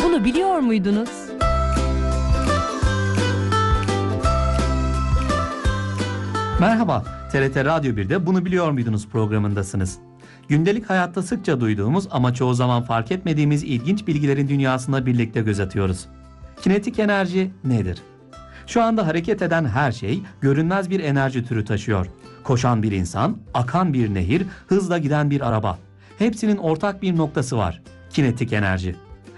Bunu biliyor muydunuz? Merhaba, TRT Radyo 1'de Bunu Biliyor Muydunuz programındasınız. Gündelik hayatta sıkça duyduğumuz ama çoğu zaman fark etmediğimiz ilginç bilgilerin dünyasına birlikte göz atıyoruz. Kinetik enerji nedir? Şu anda hareket eden her şey görünmez bir enerji türü taşıyor. Koşan bir insan, akan bir nehir, hızla giden bir araba. Hepsinin ortak bir noktası var: kinetik enerji.